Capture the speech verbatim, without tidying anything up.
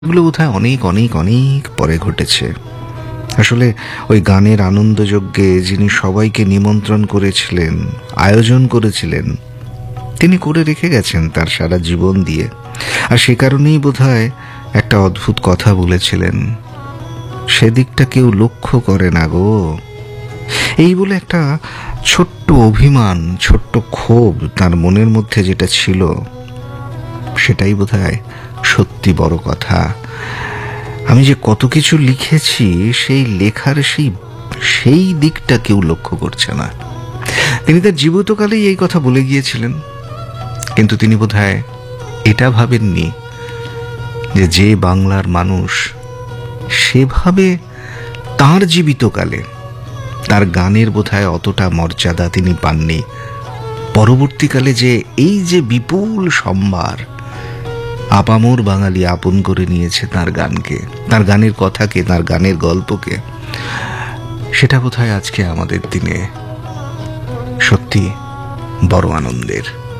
এগুলো বোধহয় অনেক অনেক অনেক পরে ঘটেছে। আসলে ওই গানের আনন্দযজ্ঞে যিনি সবাইকে নিমন্ত্রণ করেছিলেন, আয়োজন করেছিলেন, তিনি করে রেখে গেছেন তার সারা জীবন দিয়ে। আর সে কারণেই বোধহয় একটা অদ্ভুত কথা বলেছিলেন, সেদিকটা কেউ লক্ষ্য করে না গো। এই বলে একটা ছোট্ট অভিমান, ছোট্ট ক্ষোভ তার মনের মধ্যে যেটা ছিল, সেটাই বোধহয় সত্যি বড় কথা। আমি যে কত কিছু লিখেছি, সেই লেখার সেই সেই দিকটা কেউ লক্ষ্য করছে না। তিনি তার জীবিতকালেই এই কথা বলে গিয়েছিলেন, কিন্তু তিনি বোধহয় এটা ভাবেননি যে যে বাংলার মানুষ সেভাবে তার জীবিতকালে তার গানের বোধহয় অতটা মর্যাদা তিনি পাননি। পরবর্তীকালে যে এই যে বিপুল সম্ভার আপামর বাঙালি আপন করে নিয়েছে তার গানকে, তার গানের কথাকে, তার গানের গল্পকে, সেটা বোধহয় আজকে আমাদের দিনে সত্যি বড় আনন্দের।